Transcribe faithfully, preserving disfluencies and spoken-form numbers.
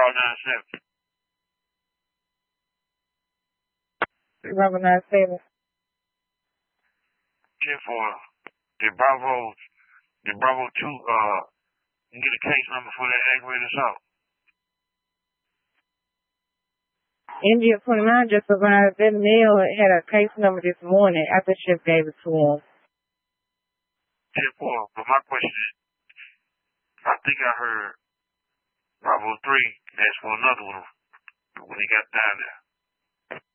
Bravo nine seven. Bravo nine seven. ten four. The Bravo, the Bravo two, uh, you get a case number for that aggravated assault. N G twenty-nine just arrived. That male had a case number this morning after shift gave it to him. ten four. But my question is, I think I heard Bravo three ask for another one when he got down there.